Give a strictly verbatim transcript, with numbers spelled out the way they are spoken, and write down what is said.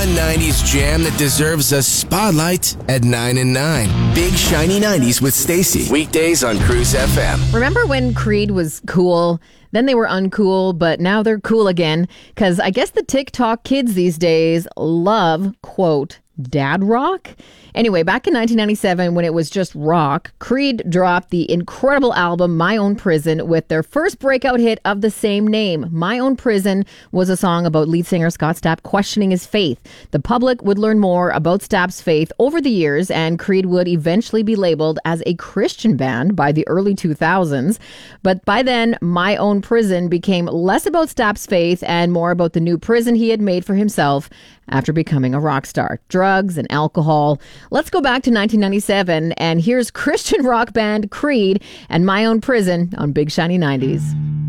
A nineties jam that deserves a spotlight at nine and nine. Big Shiny nineties with Stacy. Weekdays on Cruise F M. Remember when Creed was cool? Then they were uncool, but now they're cool again. Because I guess the TikTok kids these days love, quote, dad rock? Anyway, back in nineteen ninety-seven, when it was just rock, Creed dropped the incredible album My Own Prison with their first breakout hit of the same name. My Own Prison was a song about lead singer Scott Stapp questioning his faith. The public would learn more about Stapp's faith over the years, and Creed would eventually be labeled as a Christian band by the early two thousands. But by then, My Own Prison became less about Stapp's faith and more about the new prison he had made for himself after becoming a rock star. Drugs and alcohol. Let's go back to nineteen ninety-seven, and here's Christian rock band Creed and My Own Prison on Big Shiny nineties.